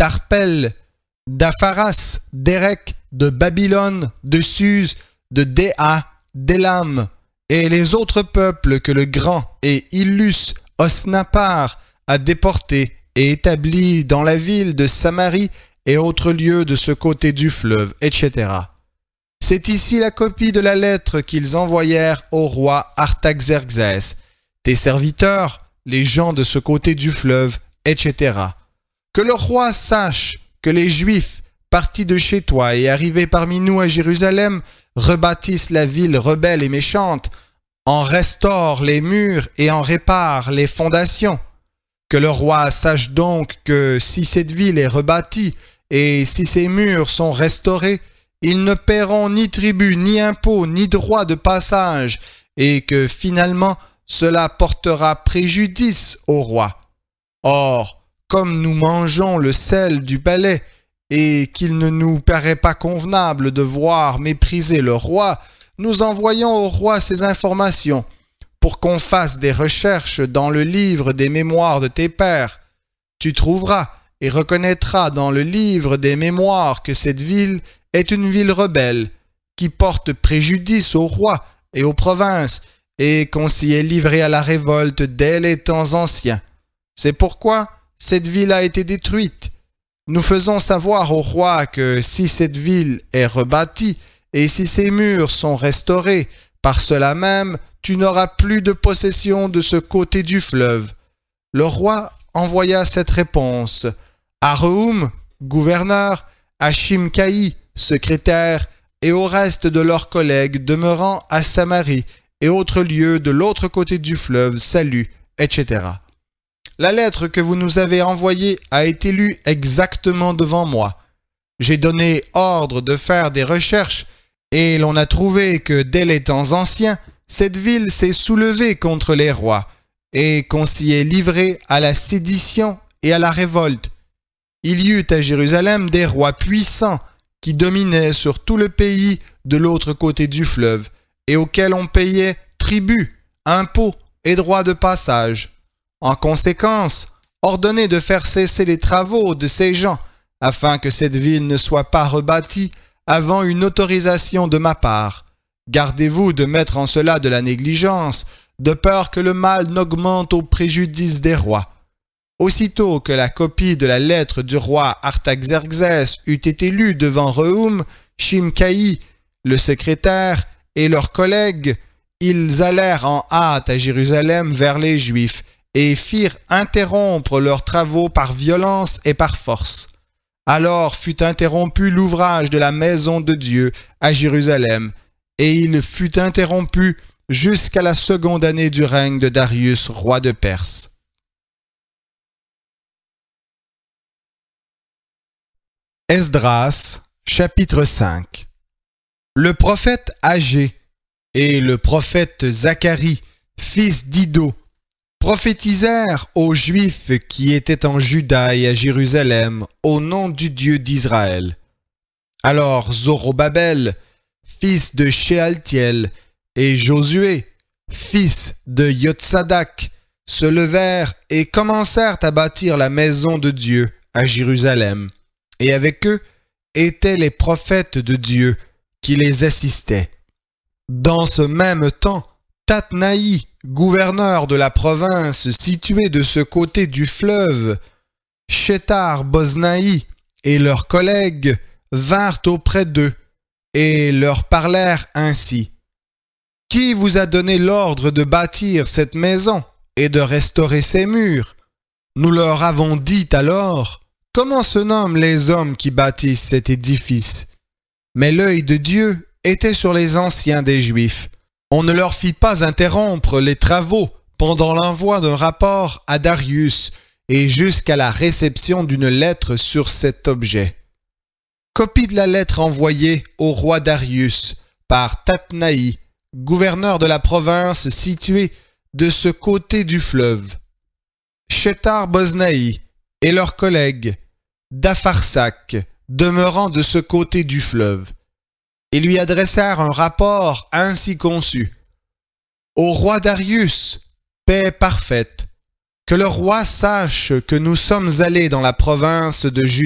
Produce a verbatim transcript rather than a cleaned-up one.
Tarpel, d'Apharas, d'Érec, de Babylone, de Suse, de Déa, d'Élam, et les autres peuples que le grand et illustre Osnappar a déportés et établis dans la ville de Samarie et autres lieux de ce côté du fleuve, et cetera. C'est ici la copie de la lettre qu'ils envoyèrent au roi Artaxerxès, tes serviteurs, les gens de ce côté du fleuve, et cetera. Que le roi sache que les Juifs, partis de chez toi et arrivés parmi nous à Jérusalem, rebâtissent la ville rebelle et méchante, en restaurent les murs et en réparent les fondations. Que le roi sache donc que si cette ville est rebâtie et si ses murs sont restaurés, ils ne paieront ni tribut, ni impôt, ni droit de passage, et que finalement cela portera préjudice au roi. Or, comme nous mangeons le sel du palais, et qu'il ne nous paraît pas convenable de voir mépriser le roi, nous envoyons au roi ces informations, pour qu'on fasse des recherches dans le livre des mémoires de tes pères. Tu trouveras et reconnaîtras dans le livre des mémoires que cette ville est une ville rebelle, qui porte préjudice au roi et aux provinces, et qu'on s'y est livré à la révolte dès les temps anciens. C'est pourquoi cette ville a été détruite. Nous faisons savoir au roi que si cette ville est rebâtie, et si ses murs sont restaurés, par cela même, tu n'auras plus de possession de ce côté du fleuve. Le roi envoya cette réponse à Rehum, gouverneur, à Shimcaï, secrétaire, et au reste de leurs collègues demeurant à Samarie et autres lieux de l'autre côté du fleuve, salut, et cetera. La lettre que vous nous avez envoyée a été lue exactement devant moi. J'ai donné ordre de faire des recherches, et l'on a trouvé que dès les temps anciens, cette ville s'est soulevée contre les rois, et qu'on s'y est livré à la sédition et à la révolte. Il y eut à Jérusalem des rois puissants qui dominaient sur tout le pays de l'autre côté du fleuve, et auxquels on payait tribut, impôts et droits de passage. En conséquence, ordonnez de faire cesser les travaux de ces gens, afin que cette ville ne soit pas rebâtie avant une autorisation de ma part. Gardez-vous de mettre en cela de la négligence, de peur que le mal n'augmente au préjudice des rois. Aussitôt que la copie de la lettre du roi Artaxerxès eut été lue devant Rehum, Shimcaï, le secrétaire, et leurs collègues, ils allèrent en hâte à Jérusalem vers les Juifs, et firent interrompre leurs travaux par violence et par force. Alors fut interrompu l'ouvrage de la maison de Dieu à Jérusalem, et il fut interrompu jusqu'à la seconde année du règne de Darius, roi de Perse. Esdras, chapitre cinq. Le prophète Agé et le prophète Zacharie, fils d'Iddo, prophétisèrent aux Juifs qui étaient en Juda et à Jérusalem au nom du Dieu d'Israël. Alors Zorobabel, fils de Shealtiel, et Josué, fils de Yotsadak, se levèrent et commencèrent à bâtir la maison de Dieu à Jérusalem, et avec eux étaient les prophètes de Dieu qui les assistaient. Dans ce même temps, Tatnaï, gouverneur de la province située de ce côté du fleuve, Shethar-Boznaï et leurs collègues vinrent auprès d'eux et leur parlèrent ainsi. « Qui vous a donné l'ordre de bâtir cette maison et de restaurer ses murs ?» Nous leur avons dit alors, « Comment se nomment les hommes qui bâtissent cet édifice ?» Mais l'œil de Dieu était sur les anciens des Juifs. On ne leur fit pas interrompre les travaux pendant l'envoi d'un rapport à Darius et jusqu'à la réception d'une lettre sur cet objet. Copie de la lettre envoyée au roi Darius par Tatnaï, gouverneur de la province située de ce côté du fleuve. Shethar-Boznaï et leurs collègues d'Apharsac, demeurant de ce côté du fleuve. Ils lui adressèrent un rapport ainsi conçu. Au roi Darius, paix parfaite, que le roi sache que nous sommes allés dans la province de Juda